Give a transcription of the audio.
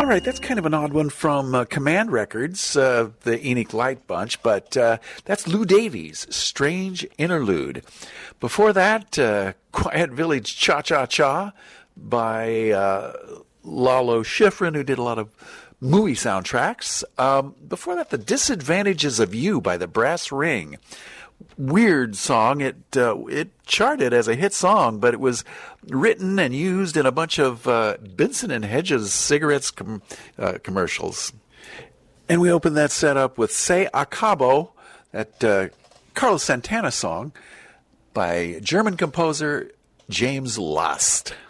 right, that's kind of an odd one from Command Records, the Enoch Light Bunch, but that's Lou Davies, Strange Interlude. Before that, Quiet Village Cha-Cha-Cha by Lalo Schifrin, who did a lot of movie soundtracks. Before that, The Disadvantages of You by the Brass Ring. Weird song. It charted as a hit song, but it was written and used in a bunch of Benson and Hedges cigarettes commercials. And we opened that set up with Se Acabo, that Carlos Santana song by German composer James Last.